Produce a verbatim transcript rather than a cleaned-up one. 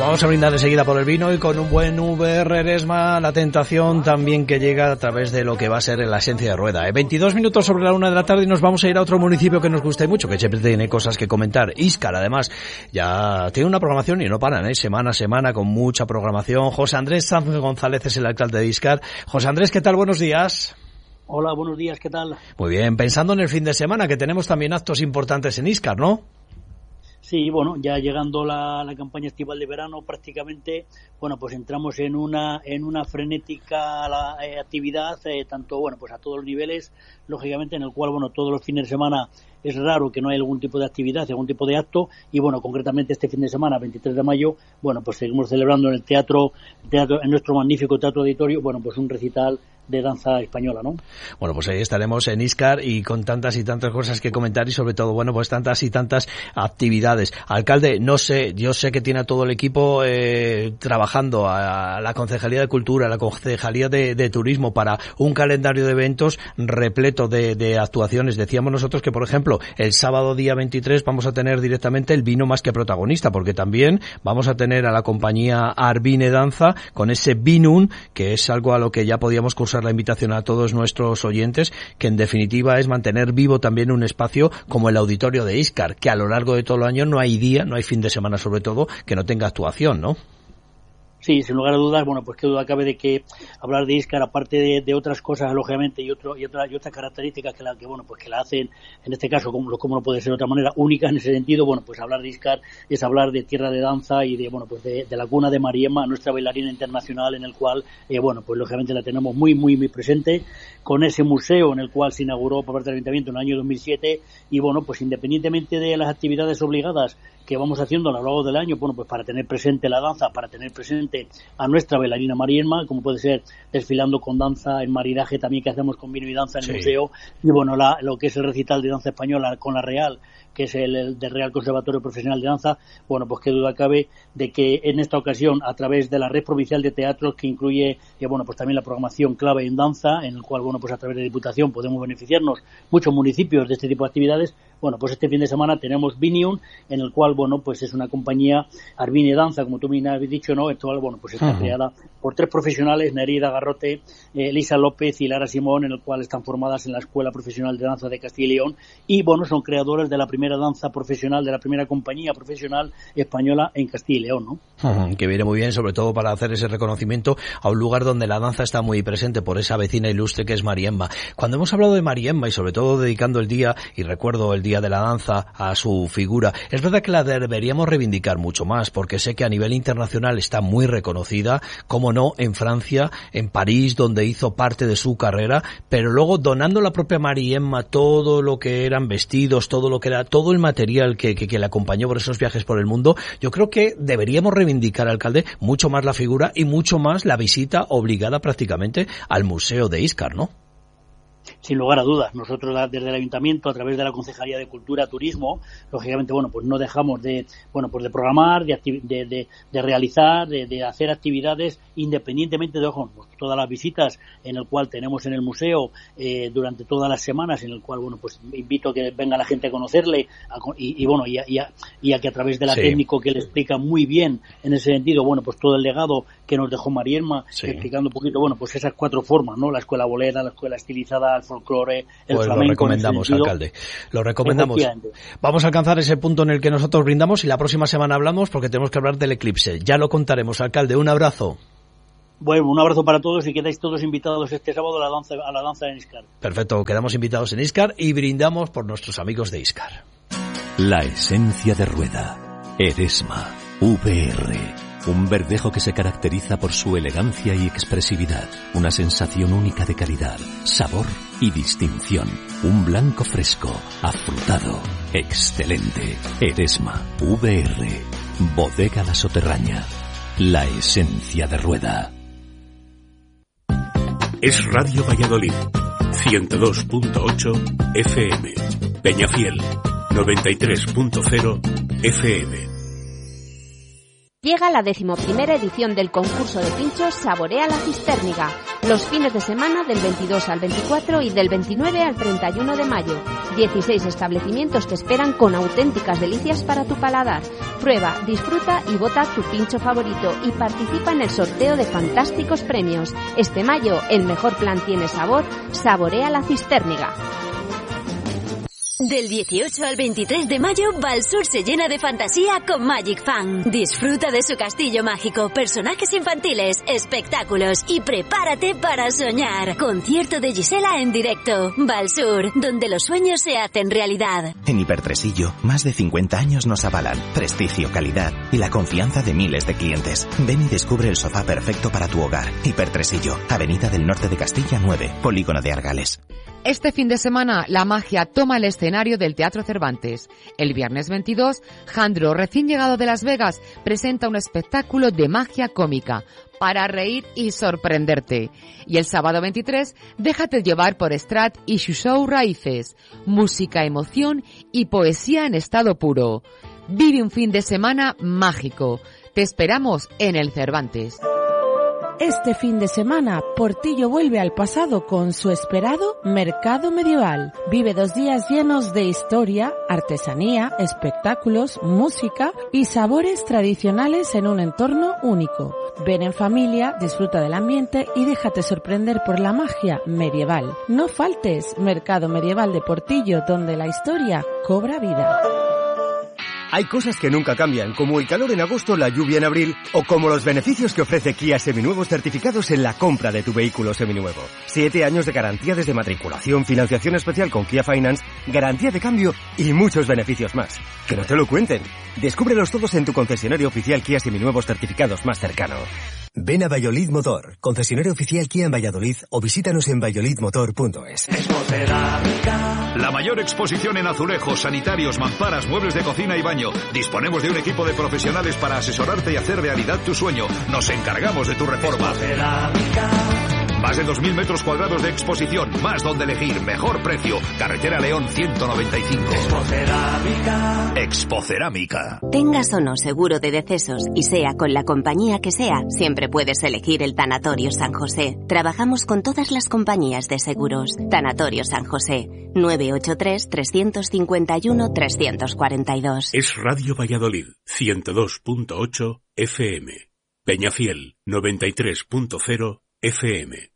vamos a brindar enseguida por el vino y con un buen V R Eresma, la tentación también que llega a través de lo que va a ser la esencia de rueda. ¿eh? veintidós minutos sobre la una de la tarde y nos vamos a ir a otro municipio que nos guste mucho, que siempre tiene cosas que comentar. Íscar, además, ya tiene una programación y no paran, ¿eh? semana a semana con mucha programación. José Andrés Sanz González es el alcalde de Íscar. José Andrés, ¿qué tal? Buenos días. Hola, buenos días, ¿qué tal? Muy bien, pensando en el fin de semana, que tenemos también actos importantes en Íscar, ¿no? Sí, bueno, ya llegando la, la campaña estival de verano prácticamente, bueno, pues entramos en una en una frenética la, eh, actividad, eh, tanto, bueno, pues a todos los niveles, lógicamente, en el cual, bueno, todos los fines de semana es raro que no haya algún tipo de actividad, algún tipo de acto, y bueno, concretamente este fin de semana, veintitrés de mayo, bueno, pues seguimos celebrando en el teatro, teatro en nuestro magnífico teatro auditorio, bueno, pues un recital de danza española, ¿no? Bueno, pues ahí estaremos en Íscar y con tantas y tantas cosas que comentar y sobre todo, bueno, pues tantas y tantas actividades. Alcalde, no sé, yo sé que tiene a todo el equipo eh, trabajando, a la Concejalía de Cultura, a la Concejalía de, de Turismo, para un calendario de eventos repleto de, de actuaciones. Decíamos nosotros que, por ejemplo, el sábado día veintitrés vamos a tener directamente el vino más que protagonista, porque también vamos a tener a la compañía Arbine Danza con ese Vinun, que es algo a lo que ya podíamos cursar la invitación a todos nuestros oyentes, que en definitiva es mantener vivo también un espacio como el auditorio de Íscar, que a lo largo de todo el año no hay día, no hay fin de semana sobre todo, que no tenga actuación, ¿no? Sí, sin lugar a dudas, bueno, pues qué duda cabe de que hablar de Íscar, aparte de, de otras cosas, lógicamente, y otro, y otras y otras características que la que bueno, pues que la hacen, en este caso, como, como no puede ser de otra manera, única en ese sentido, bueno, pues hablar de Íscar es hablar de tierra de danza y de, bueno, pues de, de la cuna de Mariemma, nuestra bailarina internacional, en el cual, eh, bueno, pues lógicamente la tenemos muy, muy, muy presente, con ese museo en el cual se inauguró por parte del Ayuntamiento en el año dos mil siete, y bueno, pues independientemente de las actividades obligadas que vamos haciendo a lo largo del año, bueno, pues para tener presente la danza, para tener presente a nuestra bailarina Mariemma, como puede ser desfilando con danza en maridaje también que hacemos con vino y danza en el sí. museo, y bueno, la, lo que es el recital de danza española con la Real, que es el, el del Real Conservatorio Profesional de Danza, bueno, pues qué duda cabe de que en esta ocasión, a través de la Red Provincial de Teatros, que incluye, eh, bueno, pues también la programación clave en danza, en el cual, bueno, pues a través de Diputación podemos beneficiarnos muchos municipios de este tipo de actividades, bueno, pues este fin de semana tenemos Vinium, en el cual, bueno, pues es una compañía Arbine Danza, como tú me habéis dicho, ¿no? Esto, bueno, pues está uh-huh. creada por tres profesionales, Nereida Garrote, eh, Lisa López y Lara Simón, en el cual están formadas en la Escuela Profesional de Danza de Castilla y León, y, bueno, son creadores de la primera danza profesional, de la primera compañía profesional española en Castilla y León, ¿no? Uh-huh, que viene muy bien, sobre todo para hacer ese reconocimiento a un lugar donde la danza está muy presente por esa vecina ilustre que es Mariemma. Cuando hemos hablado de Mariemma y sobre todo dedicando el día, y recuerdo el Día de la Danza, a su figura, es verdad que la deberíamos reivindicar mucho más, porque sé que a nivel internacional está muy reconocida, como no, en Francia, en París, donde hizo parte de su carrera, pero luego donando la propia Mariemma todo lo que eran vestidos, todo lo que era, todo el material que, que, que le acompañó por esos viajes por el mundo, yo creo que deberíamos reivindicar, alcalde, mucho más la figura y mucho más la visita obligada prácticamente al Museo de Íscar, ¿no? Sin lugar a dudas, nosotros desde el Ayuntamiento, a través de la Concejalía de Cultura, Turismo, lógicamente, bueno, pues no dejamos de, bueno, pues de programar, de, acti- de, de, de realizar, de, de hacer actividades independientemente de, ojo, pues todas las visitas en el cual tenemos en el museo eh, durante todas las semanas, en el cual, bueno, pues invito a que venga la gente a conocerle a, y, y, bueno, y a, y, a, y a que a través de la sí. técnico que le explica muy bien en ese sentido, bueno, pues todo el legado que nos dejó Mariemma, sí. explicando un poquito, bueno, pues esas cuatro formas, ¿no? La escuela bolera, la escuela estilizada, el folclore, el pues flamenco. Lo recomendamos, alcalde. Lo recomendamos. Vamos a alcanzar ese punto en el que nosotros brindamos y la próxima semana hablamos porque tenemos que hablar del eclipse. Ya lo contaremos, alcalde. Un abrazo. Bueno, un abrazo para todos y quedáis todos invitados este sábado a la danza, a la danza en Íscar. Perfecto, quedamos invitados en Íscar y brindamos por nuestros amigos de Íscar. La esencia de rueda. Eresma. V R. Un verdejo que se caracteriza por su elegancia y expresividad. Una sensación única de calidad, sabor y distinción. Un blanco fresco, afrutado, excelente. Eresma. V R. Bodega La Soterraña. La esencia de rueda. Es Radio Valladolid, ciento dos punto ocho F M. Peñafiel, noventa y tres punto cero F M. Llega la decimoprimera edición del concurso de pinchos Saborea la Cistérniga, los fines de semana del veintidós al veinticuatro y del veintinueve al treinta y uno de mayo. dieciséis establecimientos te esperan con auténticas delicias para tu paladar. Prueba, disfruta y vota tu pincho favorito y participa en el sorteo de fantásticos premios. Este mayo, el mejor plan tiene sabor, saborea la Cistérniga. Del dieciocho al veintitrés de mayo, Valsur se llena de fantasía con Magic Fan. Disfruta de su castillo mágico, personajes infantiles, espectáculos y prepárate para soñar. Concierto de Gisela en directo. Valsur, donde los sueños se hacen realidad. En Hipertresillo, más de cincuenta años nos avalan. Prestigio, calidad y la confianza de miles de clientes. Ven y descubre el sofá perfecto para tu hogar. Hipertresillo, Avenida del Norte de Castilla nueve, Polígono de Argales. Este fin de semana, la magia toma el escenario del Teatro Cervantes. El viernes veintidós, Jandro, recién llegado de Las Vegas, presenta un espectáculo de magia cómica para reír y sorprenderte. Y el sábado veintitrés, déjate llevar por Strat y su show Raíces. Música, emoción y poesía en estado puro. Vive un fin de semana mágico. Te esperamos en el Cervantes. Este fin de semana, Portillo vuelve al pasado con su esperado Mercado Medieval. Vive dos días llenos de historia, artesanía, espectáculos, música y sabores tradicionales en un entorno único. Ven en familia, disfruta del ambiente y déjate sorprender por la magia medieval. No faltes, Mercado Medieval de Portillo, donde la historia cobra vida. Hay cosas que nunca cambian, como el calor en agosto, la lluvia en abril, o como los beneficios que ofrece Kia Seminuevos certificados en la compra de tu vehículo seminuevo. Siete años de garantía desde matriculación, financiación especial con Kia Finance, garantía de cambio y muchos beneficios más. Que no te lo cuenten. Descúbrelos todos en tu concesionario oficial Kia Seminuevos certificados más cercano. Ven a Valladolid Motor, concesionario oficial Kia en Valladolid, o visítanos en valladolid motor punto es. La mayor exposición en azulejos, sanitarios, mamparas, muebles de cocina y baño. Disponemos de un equipo de profesionales para asesorarte y hacer realidad tu sueño. Nos encargamos de tu reforma. Más de dos mil metros cuadrados de exposición, más donde elegir, mejor precio. Carretera León ciento noventa y cinco. Expocerámica. Expocerámica. Tengas o no seguro de decesos y sea con la compañía que sea, siempre puedes elegir el Tanatorio San José. Trabajamos con todas las compañías de seguros. Tanatorio San José, nueve ocho tres, tres cinco uno, tres cuatro dos. Es Radio Valladolid, ciento dos punto ocho F M. Peñafiel, noventa y tres punto cero F M.